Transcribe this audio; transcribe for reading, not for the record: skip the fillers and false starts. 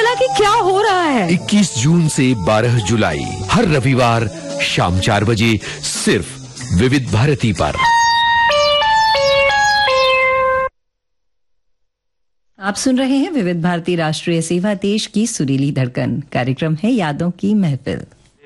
साला की क्या हो रहा है? 21 जून से 12 जुलाई हर रविवार शाम 4 बजे सिर्फ विविध भारती पर। आप सुन रहे हैं विविध भारती राष्ट्रीय सेवा, देश की सुरीली धड़कन। कार्यक्रम है यादों की महफिल।